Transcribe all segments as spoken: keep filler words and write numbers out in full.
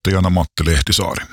toimittajana Matti Lehtisaari.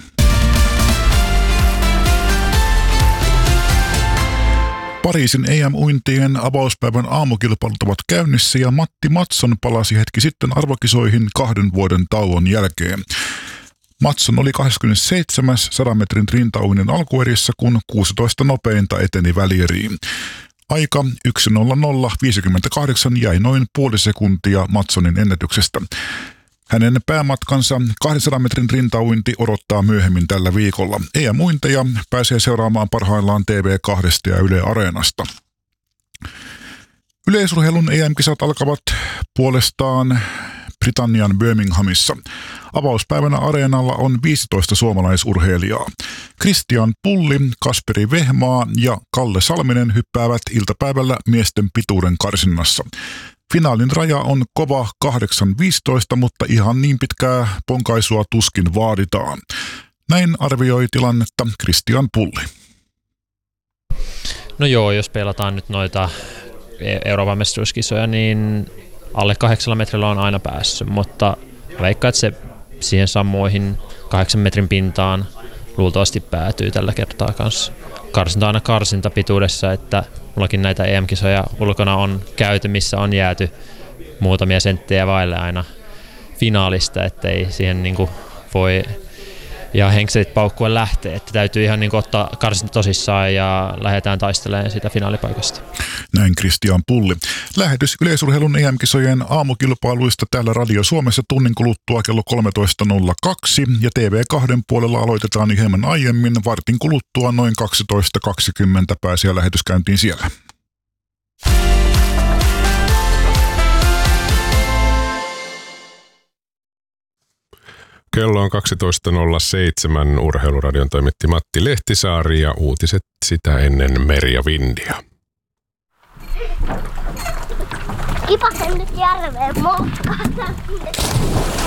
Pariisin E M-uintien avauspäivän aamukilpailut ovat käynnissä ja Matti Mattsson palasi hetki sitten arvokisoihin kahden vuoden tauon jälkeen. Mattsson oli kaksikymmentäseitsemäs sadan metrin rintauinnin alkuerissä, kun kuusitoista nopeinta eteni välieriin. Aika yksi nolla nolla viisikymmentäkahdeksan jäi noin puoli sekuntia Mattssonin ennätyksestä. Hänen päämatkansa kahdensadan metrin rintauinti odottaa myöhemmin tällä viikolla. E M-uinteja pääsee seuraamaan parhaillaan T V kaksi ja Yle Areenasta. Yleisurheilun E M-kisat alkavat puolestaan Britannian Birminghamissa. Avauspäivänä areenalla on viisitoista suomalaisurheilijaa. Christian Pulli, Kasperi Vehmaa ja Kalle Salminen hyppäävät iltapäivällä miesten pituuden karsinnassa. Finaalin raja on kova kahdeksan viisitoista, mutta ihan niin pitkää ponkaisua tuskin vaaditaan. Näin arvioi tilannetta Christian Pulli. No joo, jos pelataan nyt noita Euroopan mestaruuskisoja, niin alle kahdeksalla metrillä on aina päässyt, mutta veikkaan, että se siihen samoihin kahdeksan metrin pintaan luultavasti päätyy tällä kertaa kanssa. Karsinta aina karsinta pituudessa, että mullakin näitä E M-kisoja ulkona on käyty, missä on jääty muutamia senttejä vaille aina finaalista, ettei siihen niinku voi ja henkselit paukkua lähtee, että täytyy ihan niinku ottaa karsinta tosissaan ja lähdetään taistelemaan sitä finaalipaikasta. Näin Christian Pulli. Lähetys yleisurheilun E M-kisojen aamukilpailuista täällä Radio Suomessa tunnin kuluttua kello kolmetoista nolla kaksi ja T V kaksi puolella aloitetaan hieman aiemmin. Vartin kuluttua noin kaksitoista kaksikymmentä pääsee lähetyskäyntiin siellä. Kello on kaksitoista nolla seitsemän. Urheiluradion toimitti Matti Lehtisaari ja uutiset sitä ennen Merja Vindia. Kipasen nyt järveen moukkaan.